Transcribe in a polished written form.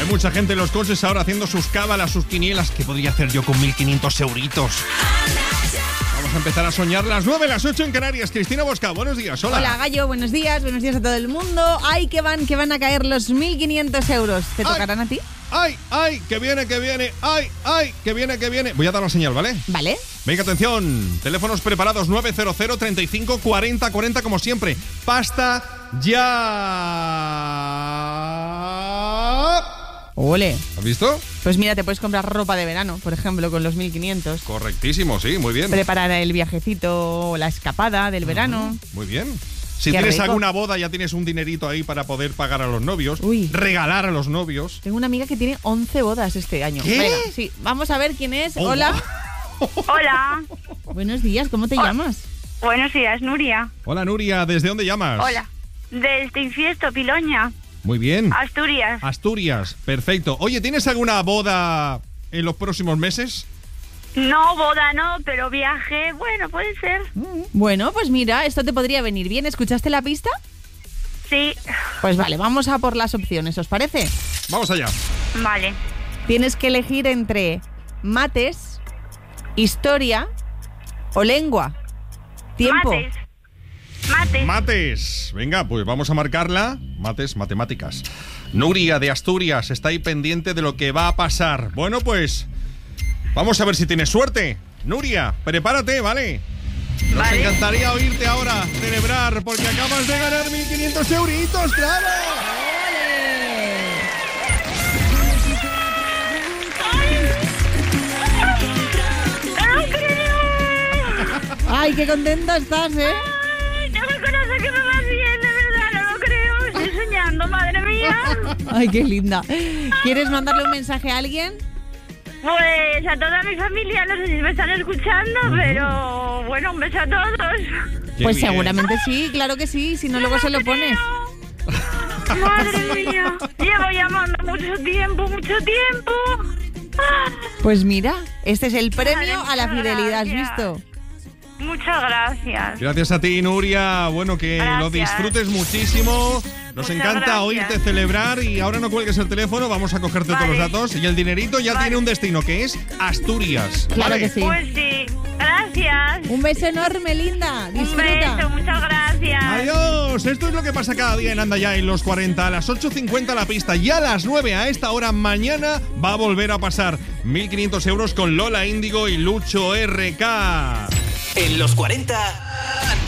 Hay mucha gente en los coches ahora haciendo sus cábalas, sus quinielas. ¿Qué podría hacer yo con 1.500 euritos? Vamos a empezar a soñar. Las 9, las 8 en Canarias. Cristina Bosca, buenos días. Hola. Hola, Gallo, buenos días a todo el mundo. ¡Ay, que van a caer los 1.500 euros! ¿Te tocarán a ti? ¡Ay, que viene! ¡Ay, que viene! Voy a dar la señal, ¿vale? Vale. Venga, atención. Teléfonos preparados 900 35 40 40 como siempre. Pasta ya. ¡Ole! ¿Has visto? Pues mira, te puedes comprar ropa de verano, por ejemplo, con los 1.500. Correctísimo, sí, muy bien. Preparar el viajecito o la escapada del verano. Muy bien. Si Qué tienes rico. alguna boda, ya tienes un dinerito ahí para poder pagar a los novios. Uy. Regalar a los novios. Tengo una amiga que tiene 11 bodas este año. ¿Qué? Venga, sí, vamos a ver quién es. Oh, Hola. Hola, Buenos días, ¿cómo te llamas? buenos días, Nuria. Hola, Nuria. ¿Desde dónde llamas? Hola, desde Infiesto, Piloña, Muy bien. Asturias. Asturias. Perfecto. Oye, ¿tienes alguna boda en los próximos meses? No, boda no, pero viaje, bueno, puede ser. Bueno, pues mira, esto te podría venir bien. ¿Escuchaste la pista? Sí, Pues vale, vamos a por las opciones, ¿os parece? Vamos allá. vale. Tienes que elegir entre mates, historia o lengua. Tiempo. Mates. Mates. Venga, pues vamos a marcarla. Mates, matemáticas. Nuria de Asturias está ahí pendiente de lo que va a pasar. Bueno, pues vamos a ver si tienes suerte. Nuria, prepárate, ¿vale? Nos Vale. encantaría oírte ahora celebrar porque acabas de ganar 1.500 euritos, ¡claro! ¡No lo creo! ¡Ay, qué contenta estás, eh! Ay, no me conoce que me va bien, de verdad, no lo creo. Estoy soñando, madre mía. ¡Ay, qué linda! ¿Quieres mandarle un mensaje a alguien? Pues a toda mi familia, no sé si me están escuchando, pero bueno, un beso a todos. Qué Pues bien. seguramente sí, claro que sí, si no luego se lo pones. Madre mía, llevo llamando mucho tiempo. Ah, Pues mira, este es el premio Vale, a la muchas fidelidad, ¿has gracias. visto? Muchas gracias. Gracias a ti, Nuria. Bueno, que Gracias. lo disfrutes muchísimo. Nos Muchas encanta gracias. oírte celebrar y ahora no cuelgues el teléfono, vamos a cogerte Vale. todos los datos y el dinerito ya Vale. tiene un destino, que es Asturias. Claro ¿vale? que sí. Pues sí, gracias. Un beso enorme, linda. Un Disfruta. beso, muchas gracias. Adiós, esto es lo que pasa cada día en Anda Ya en los 40, a las 8:50 la pista y a las 9 a esta hora mañana va a volver a pasar 1.500 euros con Lola Índigo y Lucho RK. En los 40